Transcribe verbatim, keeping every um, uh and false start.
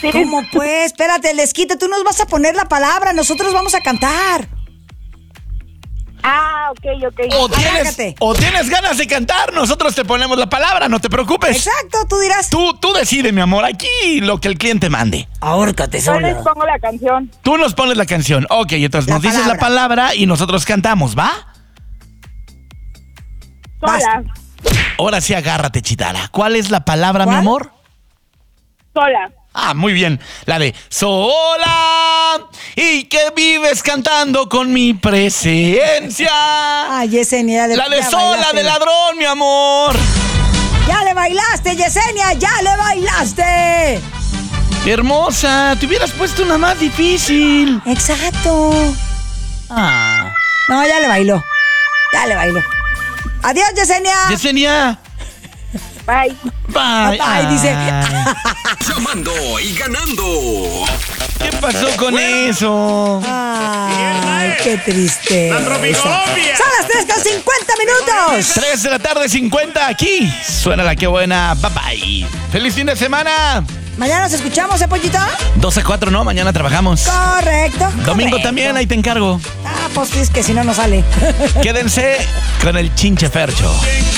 Sí. ¿Cómo pues? Espérate, el desquite, tú nos vas a poner la palabra, nosotros vamos a cantar. Ah, ok, ok. O tienes, Arráncate. o tienes ganas de cantar, nosotros te ponemos la palabra, no te preocupes. Exacto, tú dirás. Tú, tú decides, mi amor, aquí lo que el cliente mande. Ahórcate Yo les sola. pongo la canción. Tú nos pones la canción. Ok, entonces La nos dices la palabra. palabra y nosotros cantamos, ¿va? Sola. Ahora sí, agárrate, Chitara. ¿Cuál es la palabra, mi ¿Cuál? amor? Sola. Ah, muy bien. La de sola y que vives cantando con mi presencia. Ay, Yesenia, ya le La de ya sola bailaste. de ladrón, mi amor. Ya le bailaste, Yesenia, ya le bailaste. Hermosa, te hubieras puesto una más difícil. Exacto. Ah. No, ya le bailó. Ya le bailó. Adiós, Yesenia. Yesenia. Bye. Bye. Bye, dice. Llamando y ganando. ¿Qué pasó con eso? Ay, qué triste. ¡La Tropicombia! Son las tres con cincuenta minutos. tres de la tarde, cincuenta aquí. Suena la que buena. Bye bye. Feliz fin de semana. Mañana nos escuchamos, ¿eh, Pollito? dos a cuatro, ¿no? Mañana trabajamos. Correcto. Domingo correcto. también, ahí te encargo. Ah, pues es que si no, no sale. Quédense con el Chinche Fercho.